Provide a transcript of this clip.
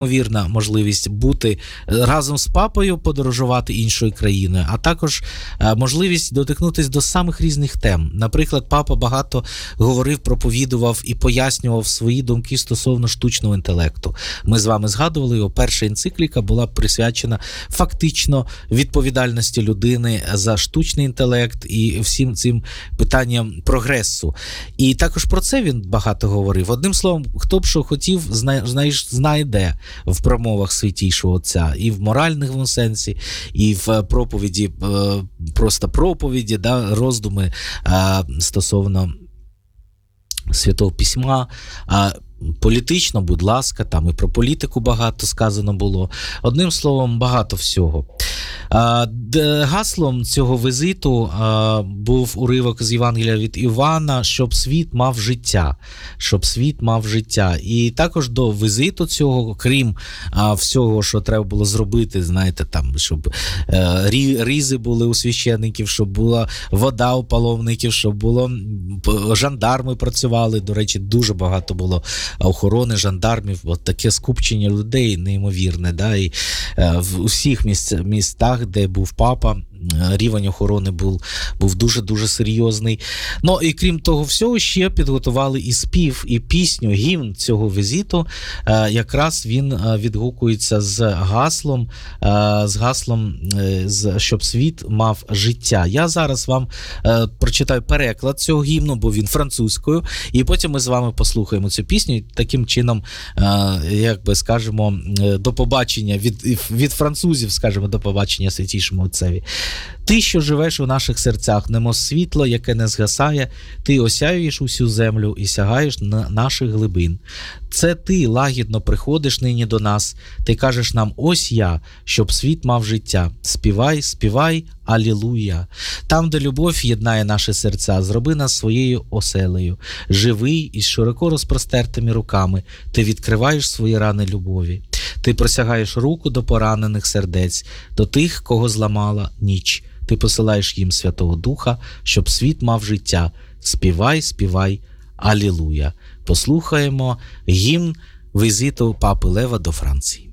Вірна можливість бути разом з папою, подорожувати іншою країною, а також можливість дотикнутися до самих різних тем. Наприклад, папа багато говорив, проповідував і пояснював свої думки стосовно штучного інтелекту. Ми з вами згадували, його перша енцикліка була присвячена фактично відповідальності людини за штучний інтелект і всім цим питанням прогресу. І також про це він багато говорив. Одним словом, хто б що хотів, знайде в промовах Святійшого Отця, і в моральному сенсі, і в проповіді, просто проповіді, да, роздуми стосовно Святого Письма. Політично, будь ласка, там і про політику багато сказано було. Одним словом, багато всього. Гаслом цього візиту був уривок з Євангелія від Івана, щоб світ мав життя. Щоб світ мав життя. І також до візиту цього, крім всього, що треба було зробити, знаєте, там, щоб різи були у священників, щоб була вода у паломників, щоб було жандарми працювали. До речі, дуже багато було охорони, жандармів, от таке скупчення людей неймовірне. Да? І в усіх містах, де був папа, рівень охорони був дуже-дуже серйозний. Ну і крім того всього, ще підготували і спів, і пісню, гімн цього візиту. Якраз він відгукується з гаслом, щоб світ мав життя. Я зараз вам прочитаю переклад цього гімну, бо він французькою, і потім ми з вами послухаємо цю пісню. І таким чином, як би скажемо, до побачення від французів, скажемо, до побачення Святійшому Отцеві. Ти, що живеш у наших серцях, немов світло, яке не згасає, ти осяюєш усю землю і сягаєш на наших глибин. Це ти лагідно приходиш нині до нас, ти кажеш нам: ось я, щоб світ мав життя. Співай, співай, алілуя. Там, де любов єднає наші серця, зроби нас своєю оселею. Живий із широко розпростертими руками, ти відкриваєш свої рани любові. Ти простягаєш руку до поранених сердець, до тих, кого зламала ніч. Ти посилаєш їм Святого Духа, щоб світ мав життя. Співай, співай, алілуя. Послухаємо гімн візиту Папи Лева до Франції.